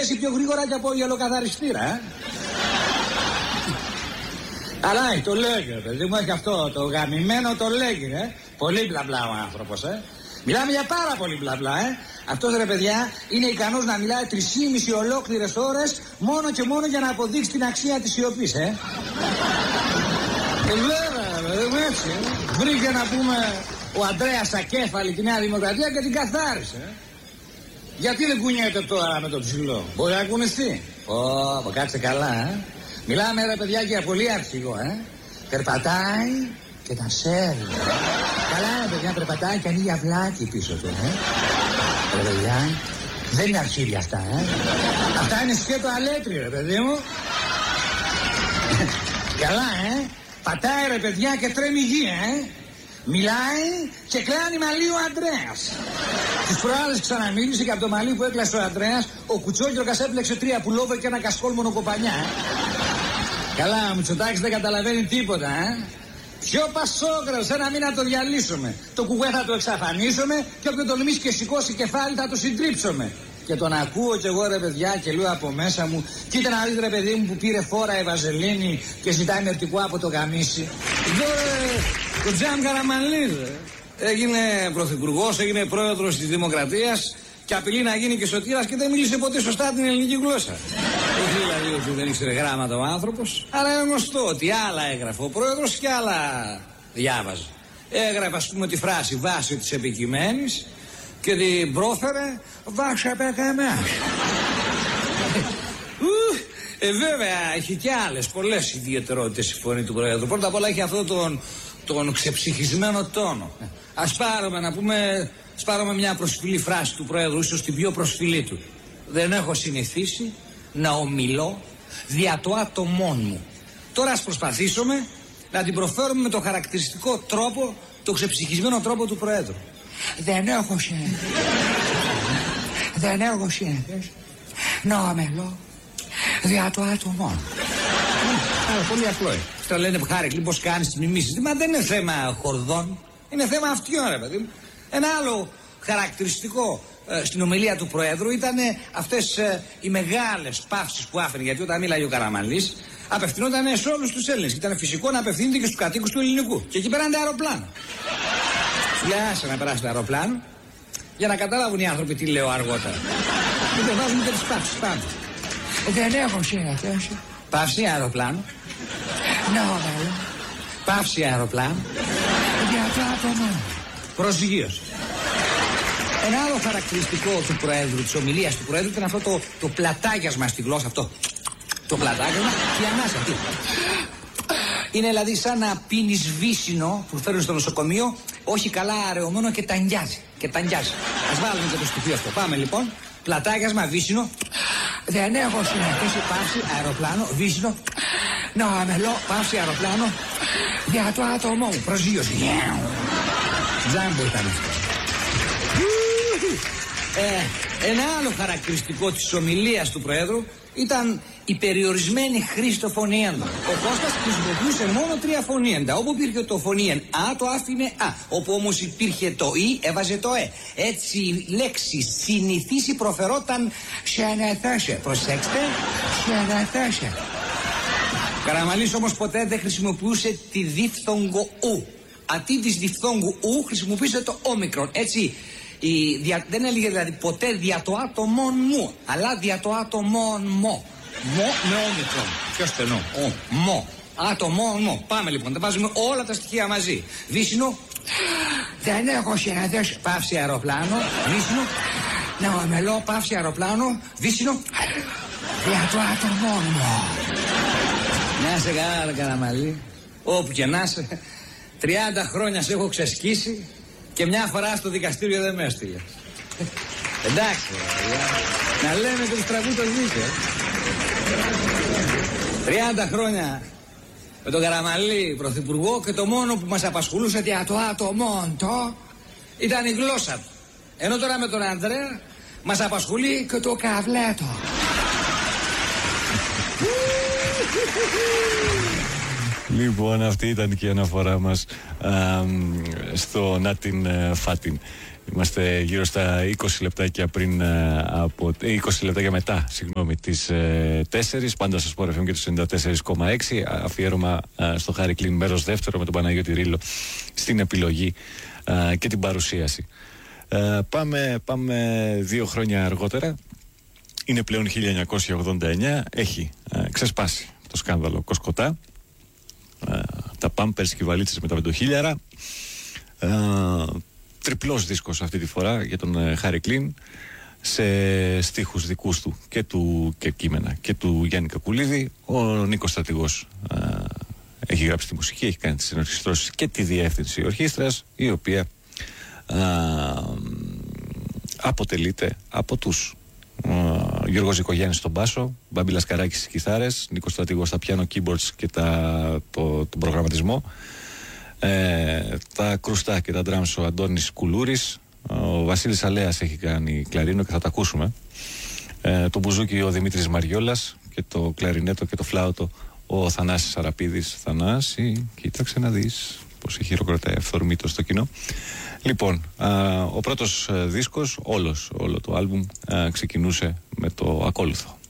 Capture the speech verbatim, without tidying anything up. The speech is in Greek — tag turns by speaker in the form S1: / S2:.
S1: πέσει πιο γρήγορα και από γελοκαθαριστήρα, ε? Αλλά το λέγει, παιδί μου, έχει αυτό το γαμημένο το λέγει, ε. Πολύ μπλα μπλα ο άνθρωπος, ε. Μιλάμε για πάρα πολύ μπλα μπλα, ε. Αυτός, ρε παιδιά, είναι ικανός να μιλάει τρεισήμιση ολόκληρες ώρες μόνο και μόνο για να αποδείξει την αξία της σιωπής, ε. Ε, βέβαια, παιδί μου, έτσι, ε. Βρήκε να πούμε ο Ανδρέας Ακέφαλη τη Νέα Δημοκρατία και την καθάρισε, ε. Γιατί δεν κουνιέται τώρα με το ψηλό? Μπορεί να κουνηθεί? Ω, κάτσε καλά, ε. Μιλάμε, ρε παιδιά, για πολύ αρχηγό, ε. Περπατάει και τα σέρνει. Καλά, ρε παιδιά, περπατάει και ανοίγει αυλάκι πίσω του, ε. Ρε παιδιά, δεν είναι αρχίδια αυτά, ε. Αυτά είναι σκέτο αλέτρι, ρε παιδί μου. Καλά, ε. Πατάει, ρε παιδιά, και τρέμει γη, ε. Μιλάει και κλάνει μαλλί ο Ανδρέας. Τις προάλλες ξαναμίλησε και από το μαλλί που έκλασε ο Ανδρέας, ο Κουτσόγιορκας έπλεξε τρία πουλόβερ και ένα κασκόλ μονοκοπανιά, ε. Καλά, ο Μητσοτάκης δεν καταλαβαίνει τίποτα, ε. Ποιο Πασόκρας, ένα μήνα το διαλύσουμε. Το κουκουέ θα το εξαφανίσουμε και όποιον τολμήσει και σηκώσει κεφάλι θα το συντρίψουμε. Και τον ακούω κι εγώ, ρε παιδιά, και λέω από μέσα μου, κοίτα να δείτε, ρε παιδί μου, που πήρε φόρα η Βαζελίνη και ζητάει μερτικό από το γαμίσι. Εδώ, ρε, το Τζαμ Καραμανλίδη έγινε πρωθυπουργός, έγινε πρόεδρος της Δημοκρατίας και απειλεί να γίνει και σωτήρας και δεν μίλησε ποτέ σωστά την ελληνική γλώσσα. Όχι δηλαδή ότι δεν ήξερε γράμματα ο άνθρωπος, αλλά είναι γνωστό ότι άλλα έγραφε ο πρόεδρος και άλλα διάβαζε. Έγραφε, ας πούμε, τη φράση βάση της επικειμένης και την πρόφερε βάση επικειμένης. Ε, βέβαια, έχει και άλλες πολλές ιδιαιτερότητες η φωνή του πρόεδρου. Πρώτα απ' όλα έχει αυτόν τον, τον ξεψυχισμένο τόνο. Ας πάρουμε να πούμε, ας πάρουμε μια προσφυλή φράση του πρόεδρου, ίσως την πιο προσφυλή του. Δεν έχω συνηθίσει να ομιλώ δια το άτομόν μου. Τώρα ας προσπαθήσουμε να την προφέρουμε με το χαρακτηριστικό τρόπο, το ξεψυχισμένο τρόπο του πρόεδρου. Δεν έχω συνηθίσει. Δεν έχω συνηθίσει να ομιλώ δια το άτομόν μου. Άρα πολύ απλό είναι. Αυτό λένε Χάρη, πώς κάνεις τις μιμήσεις. Μα δεν είναι θέμα χορδών, είναι θέμα αυτιών, ρε παιδί μου. Ένα άλλο χαρακτηριστικό ε, στην ομιλία του Προέδρου ήταν ε, αυτές ε, οι μεγάλες παύσεις που άφηνε. Γιατί όταν μίλαγε ο Καραμανλής, απευθυνόταν σε όλους τους Έλληνες. Και ήταν φυσικό να απευθύνεται και στους κατοίκους του ελληνικού. Και εκεί πέρανε αεροπλάνο. Φιάσε να περάσει το αεροπλάνο για να καταλάβουν οι άνθρωποι τι λέω αργότερα. Και δεν βάζουμε και τις παύσεις πάνω. Δεν έχω συνηθίσει. Παύση αεροπλάνο. Ναι, βέβαια. Παύση αεροπλάνο. Για το άτομο. Προσγείωση. Ένα άλλο χαρακτηριστικό του Προέδρου, της ομιλίας του Προέδρου, ήταν αυτό το, το πλατάγιασμα στη γλώσσα. Αυτό. Το πλατάγιασμα και η ανάσα αυτή. Είναι δηλαδή σαν να πίνεις βύσσινο που φέρνουν στο νοσοκομείο, όχι καλά αραιωμένο και ταγκιάζει. Και ταγκιάζει. Ας βάλουμε και το στοιχείο αυτό. Πάμε λοιπόν. Πλατάγιασμα, βύσσινο. Δεν έχω συνεχίσει παύση αεροπλάνο, βύσσινο. Να αμελώ, παύση αεροπλάνο. Για το άτομο μου. Προσγείωση. Τζάμπο ήταν αυτό. Ε, ένα άλλο χαρακτηριστικό της ομιλίας του Προέδρου ήταν η περιορισμένη χρήση των φωνήεντων. Ο Κώστας χρησιμοποιούσε μόνο τρία φωνήεντα. Όπου υπήρχε το φωνήεν Α, το άφηνε Α. Όπου όμως υπήρχε το Ι, έβαζε το Ε. Έτσι η λέξη συνηθίσει προφερόταν «σενεθέσε». Προσέξτε, «σενεθέσε». Καραμανλής όμως ποτέ δεν χρησιμοποιούσε τη διφθόγκο Ου. Αντί της διφθόγκου Ου χρησιμοποίησε το όμικρον. Έτσι η, δια, δεν έλεγε δηλαδή ποτέ δια το άτομον μου, αλλά δια το άτομον μου. Μο με όμικρον. Πιο στενό. Ο, μο. Άτομον μου. Πάμε λοιπόν, τα βάζουμε όλα τα στοιχεία μαζί. Βύσσινο. Δεν έχω συναντήσει. Παύση αεροπλάνο. Βύσσινο. Να ομελώ, παύση αεροπλάνο. Βύσσινο. Για το άτομον μου. Να σε καλά, Καραμανλή. Όπου και να είσαι. τριάντα χρόνια σε έχω ξεσκίσει και μια φορά στο δικαστήριο δεν με έστειλε. Εντάξει, να λέμε και τους τραγού το δίκαιο. τριάντα χρόνια με τον Καραμανλή πρωθυπουργό και το μόνο που μας απασχολούσε για το άτομο το ήταν η γλώσσα του. Ενώ τώρα με τον Ανδρέα μας απασχολεί και το καβλέτο.
S2: Λοιπόν, αυτή ήταν και η αναφορά μας α, στο Νάτιν Φάτιν. Είμαστε γύρω στα είκοσι λεπτάκια πριν από, είκοσι λεπτάκια μετά, συγγνώμη, τις τέσσερις. Πάντα στο Sport εφ εμ και το ενενήντα τέσσερα κόμμα έξι. Αφιέρωμα στο Χάρη Κλίν, μέρος δεύτερο, με τον Παναγιώτη Ρήλο στην επιλογή α, και την παρουσίαση. Α, πάμε, πάμε δύο χρόνια αργότερα. Είναι πλέον χίλια εννιακόσια ογδόντα εννιά. Έχει α, ξεσπάσει το σκάνδαλο Κοσκοτά. Α, τα πάμπερς και οι βαλίτσες με τα πεντοχίλιαρα. Τριπλός δίσκος αυτή τη φορά για τον Χάρη Κλίν, σε στίχους δικούς του και, του και κείμενα και του Γιάννη Κακουλίδη. Ο Νίκος Στρατηγός α, έχει γράψει τη μουσική, έχει κάνει τις ενορχιστρώσεις και τη διεύθυνση ορχήστρας, η οποία α, αποτελείται από τους Uh, Γιώργος Ζικογιάννης στον μπάσο, Μπάμπη Λασκαράκης στις κιθάρες, Νίκος Στρατηγός στα πιάνο, keyboards και τα, το, τον προγραμματισμό, ε, τα ακρουστά και τα drums ο Αντώνης Κουλούρης, ο Βασίλης Αλέας έχει κάνει κλαρίνο και θα τα ακούσουμε, ε, το μπουζούκι ο Δημήτρης Μαριόλας και το κλαρινέτο και το φλάουτο ο Θανάσης Αραπίδης. Θανάση, κοίταξε να δεις πως έχει χειροκροτάει αυθορμήτως στο κοινό. Λοιπόν, α, ο πρώτος α, δίσκος, όλος, όλο το άλμπουμ α, ξεκινούσε με το ακόλουθο.